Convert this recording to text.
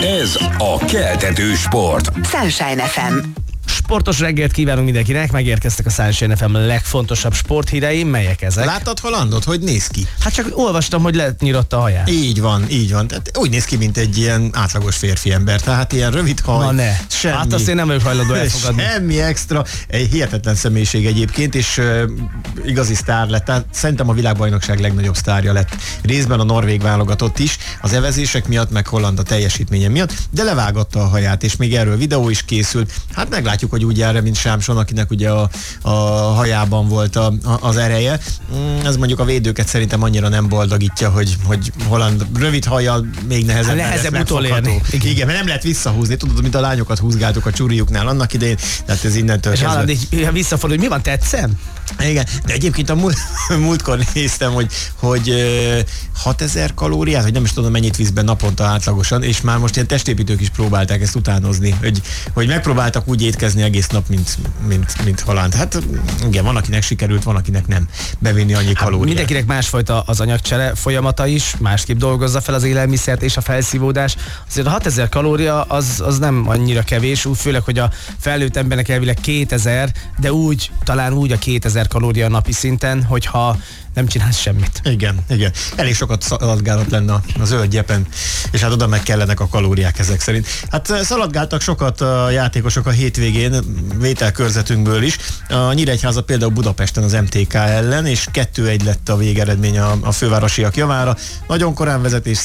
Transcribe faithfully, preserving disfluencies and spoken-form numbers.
Ez a keltető sport. Sunshine ef em. Sportos reggelt kívánunk mindenkinek, megérkeztek a Sunshine ef em legfontosabb sporthírei, melyek ezek? Láttad Hollandot? Hogy néz ki? Hát csak olvastam, hogy lenyírotta a haját. Így van, így van. Tehát úgy néz ki, mint egy ilyen átlagos férfi ember. Tehát ilyen rövid haj. Na ne. Semmi. Hát azt én nem vagyok hajlandó elfogadni. Semmi extra. Egy hihetetlen személyiség egyébként, és uh, igazi sztár lett. Tehát szerintem a világbajnokság legnagyobb sztárja lett. Részben a norvég válogatott is, az evezések miatt, meg Holland a teljesítménye miatt, de levágatta a haját, és még erről videó is készült. Hát meglátjuk, hogy úgy jár, mint Sámson, akinek ugye a, a hajában volt a, a, az ereje. Ez mondjuk a védőket szerintem annyira nem boldogítja, hogy, hogy Holland rövid hajjal még nehezebb, nehezebb utolérni. Igen. Igen, mert nem lehet visszahúzni. Tudod, mint a lányokat húzgáltuk a csuriuknál annak idején, tehát ez innentől és kezdve. Haaland így visszafordul, hogy mi van, tetszem? Igen, de egyébként a múlt, múltkor néztem, hogy, hogy hatezer kalóriát, hogy nem is tudom mennyit visz be naponta átlagosan, és már most ilyen testépítők is próbálták ezt utánozni, hogy, hogy megpróbáltak úgy étkezni egész nap, mint, mint, mint Haaland. Hát igen, van akinek sikerült, van akinek nem bevinni annyi kalóriát. Hát, mindenkinek másfajta az anyagcsere folyamata is, másképp dolgozza fel az élelmiszert és a felszívódás. Azért a hatezer kalória az, az nem annyira kevés, úgy főleg, hogy a felnőtt embernek elvileg kétezer, de úgy, talán úgy a kétezer kalória napi szinten, hogyha nem csinálsz semmit. Igen, igen. Elég sokat szaladgálhat lenne a zöld gyepen, és hát oda meg kellenek a kalóriák ezek szerint. Hát szaladgáltak sokat a játékosok a hétvégén, vételkörzetünkből is. A Nyíregyháza például Budapesten az em té ká ellen, és kettő egy lett a végeredmény a, a fővárosiak javára. Nagyon korán vezetés